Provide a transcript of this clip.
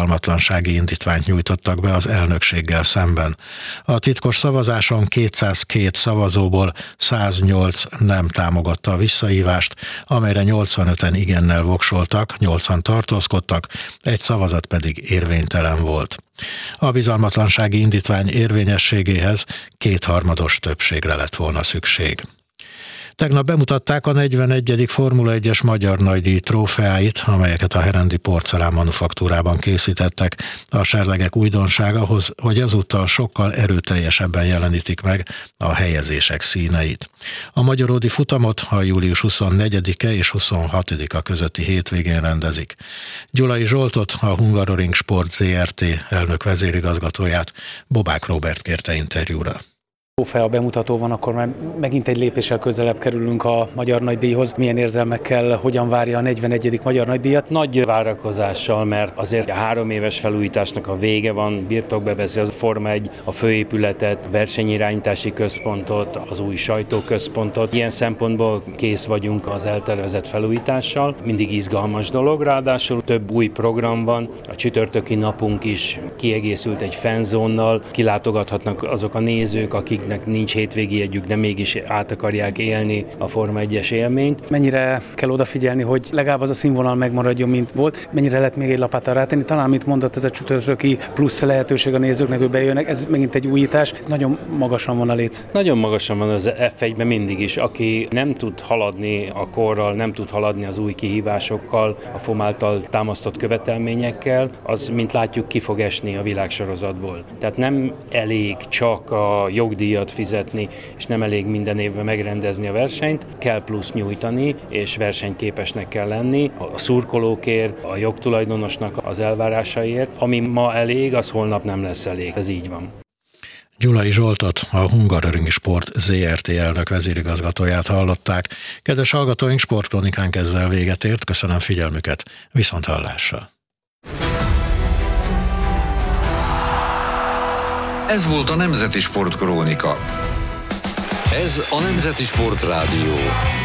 bizalmatlansági indítványt nyújtottak be az elnökséggel szemben. A titkos szavazáson 202 szavazóból 108 nem támogatta a visszahívást, amelyre 85-en igennel voksoltak, 8-an tartózkodtak, egy szavazat pedig érvénytelen volt. A bizalmatlansági indítvány érvényességéhez 2/3 többségre lett volna szükség. Tegnap bemutatták a 41. Formula 1-es magyar nagydíj trófeáit, amelyeket a Herendi Porcelán Manufaktúrában készítettek. A serlegek újdonsága, hogy ezúttal sokkal erőteljesebben jelenítik meg a helyezések színeit. A magyaródi futamot a július 24-e és 26-a közötti hétvégén rendezik. Gyulai Zsoltot, a Hungaroring Sport Zrt. Elnök vezérigazgatóját Bobák Róbert kérte interjúra. Trófea bemutató van, akkor már megint egy lépéssel közelebb kerülünk a Magyar Nagydíjhoz. Milyen érzelmekkel, hogyan várja a 41. Magyar Nagydíjat? Nagy várakozással, mert azért a 3 éves felújításnak a vége van, birtokba veszi az Forma 1 a főépületet, versenyirányítási központot, az új sajtóközpontot. Ilyen szempontból kész vagyunk az eltervezett felújítással. Mindig izgalmas dolog, ráadásul több új program van. A csütörtöki napunk is kiegészült egy fanzónnal, kilátogathatnak azok a nézők, akiknek nincs hétvégi jegyük, de mégis át akarják élni a Forma 1-es élményt. Mennyire kell odafigyelni, hogy legalább az a színvonal megmaradjon, mint volt? Mennyire lehet még egy lapáttal rátenni? Talán, mint mondott, ez a csütörtöki plusz lehetőség a nézőknek, hogy bejönnek, ez megint egy újítás. Nagyon magasan van a léc. Nagyon magasan van az F1-ben mindig is. Aki nem tud haladni a korral, nem tud haladni az új kihívásokkal, a FOM által támasztott követelményekkel, az, mint látjuk, ki fog esni a világsorozatból. Tehát nem elég csak a jogdíjat fizetni, és nem elég minden évben megrendezni a versenyt, kell plusz nyújtani, és versenyképesnek kell lenni a szurkolókért, a jogtulajdonosnak az elvárásaiért. Ami ma elég, az holnap nem lesz elég. Ez így van. Gyulai Zsoltot, a Hungaroring Sport Zrt. Elnök vezérigazgatóját hallották. Kedves hallgatóink, sportkronikánk ezzel véget ért. Köszönöm figyelmüket. Viszonthallásra. Ez volt a Nemzeti Sportkrónika. Ez a Nemzeti Sport Rádió.